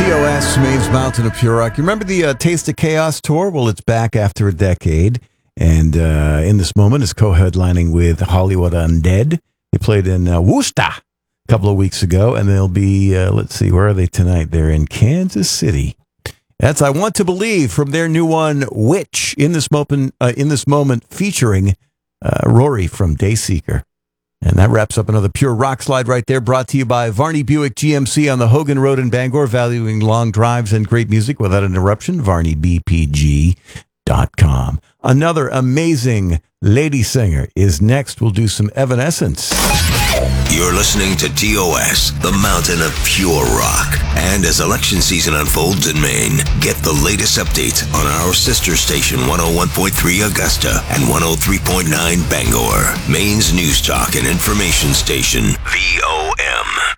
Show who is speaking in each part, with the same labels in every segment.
Speaker 1: TOS, Maine's Mountain of Pure Rock. You remember the Taste of Chaos tour? Well, it's back after a decade. And in this moment is co-headlining with Hollywood Undead. They played in Worcester a couple of weeks ago. And they'll be, let's see, where are they tonight? They're in Kansas City. That's I Want to Believe from their new one, Witch, in this moment featuring Rory from Dayseeker. And that wraps up another Pure Rock Slide right there, brought to you by Varney Buick GMC on the Hogan Road in Bangor, valuing long drives and great music without an interruption, VarneyBPG.com. Another amazing lady singer is next. We'll do some Evanescence.
Speaker 2: You're listening to TOS, the mountain of pure rock. And as election season unfolds in Maine, get the latest updates on our sister station 101.3 Augusta and 103.9 Bangor, Maine's news talk and information station, VOM.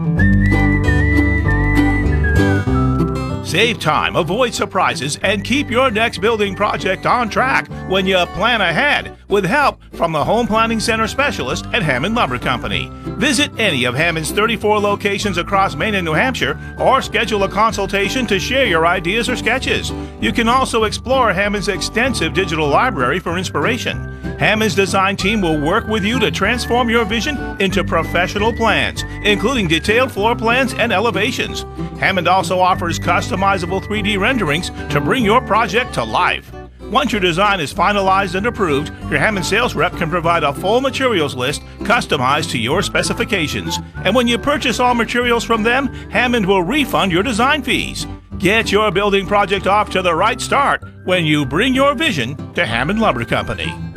Speaker 3: Save time, avoid surprises, and keep your next building project on track when you plan ahead with help from the Home Planning Center specialist at Hammond Lumber Company. Visit any of Hammond's 34 locations across Maine and New Hampshire or schedule a consultation to share your ideas or sketches. You can also explore Hammond's extensive digital library for inspiration. Hammond's design team will work with you to transform your vision into professional plans, including detailed floor plans and elevations. Hammond also offers customizable 3D renderings to bring your project to life. Once your design is finalized and approved, your Hammond sales rep can provide a full materials list customized to your specifications. And when you purchase all materials from them, Hammond will refund your design fees. Get your building project off to the right start when you bring your vision to Hammond Lumber Company.